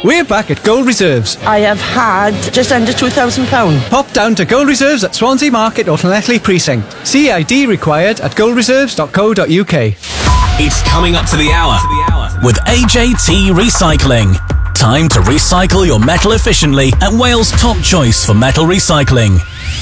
We're back at Gold Reserves. I have had just under £2,000. Pop down to Gold Reserves at Swansea Market or Llanelli Precinct. CID required at goldreserves.co.uk. It's coming up to the hour with AJT Recycling. Time to recycle your metal efficiently at Wales' top choice for metal recycling.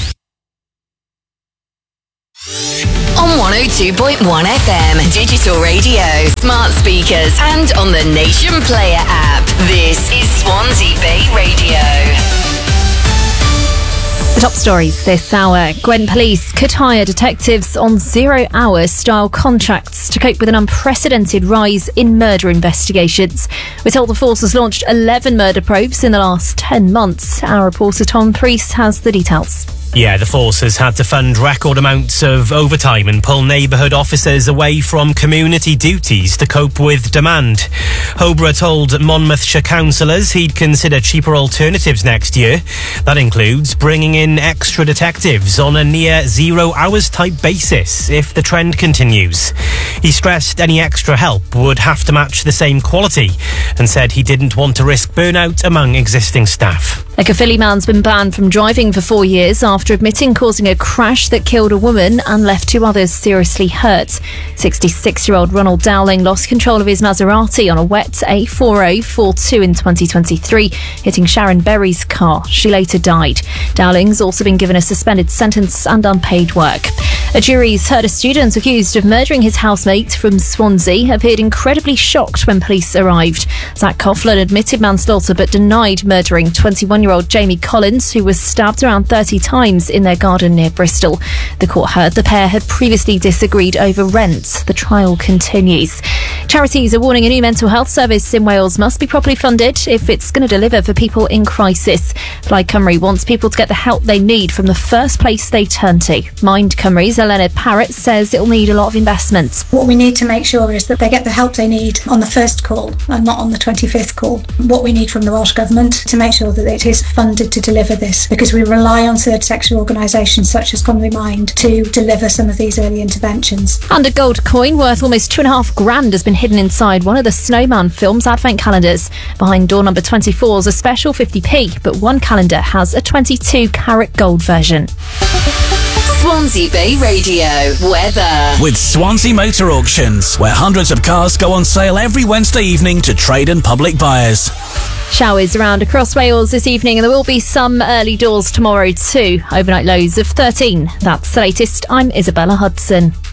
On 102.1 FM, digital radio, smart speakers, and on the Nation Player app. This is Swansea Bay Radio. The top stories this hour. Gwent Police could hire detectives on 0-hour style contracts to cope with an unprecedented rise in murder investigations. We're told the force has launched 11 murder probes in the last 10 months. Our reporter Tom Priest has the details. Yeah, the force has had to fund record amounts of overtime and pull neighbourhood officers away from community duties to cope with demand. Hobra told Monmouthshire councillors he'd consider cheaper alternatives next year. That includes bringing in extra detectives on a near 0 hours type basis if the trend continues. He stressed any extra help would have to match the same quality and said he didn't want to risk burnout among existing staff. A Caerphilly man's been banned from driving for 4 years after admitting causing a crash that killed a woman and left 2 others seriously hurt. 66-year-old Ronald Dowling lost control of his Maserati on a wet A4042 in 2023, hitting Sharon Berry's car. She later died. Dowling's also been given a suspended sentence and unpaid work. A jury's heard a student accused of murdering his housemate from Swansea appeared incredibly shocked when police arrived. Zach Coughlin admitted manslaughter but denied murdering 21-year-old Jamie Collins, who was stabbed around 30 times in their garden near Bristol. The court heard the pair had previously disagreed over rent. The trial continues. Charities are warning a new mental health service in Wales must be properly funded if it's going to deliver for people in crisis. Plaid Cymru wants people to get the help they need from the first place they turn to. Mind Cymru's Elena Parrott says it'll need a lot of investment. What we need to make sure is that they get the help they need on the first call and not on the 25th call. What we need from the Welsh Government to make sure that it is funded to deliver this, because we rely on third sector organisations such as Cymru Mind to deliver some of these early interventions. And a gold coin worth almost £2,500 has been hidden inside one of the Snowman film's advent calendars. Behind door number 24 is a special 50p, but one calendar has a 22-carat gold version. Swansea Bay Radio weather. With Swansea Motor Auctions, where hundreds of cars go on sale every Wednesday evening to trade and public buyers. Showers around across Wales this evening, and there will be some early doors tomorrow too. Overnight lows of 13. That's the latest. I'm Isabella Hudson.